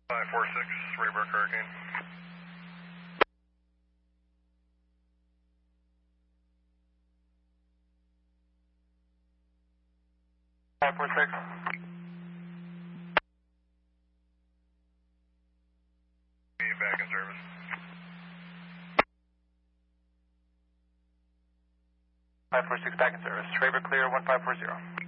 546, Rayburg Hurricane. 546. Back in service. 546 back in service. Rayburg clear 1540.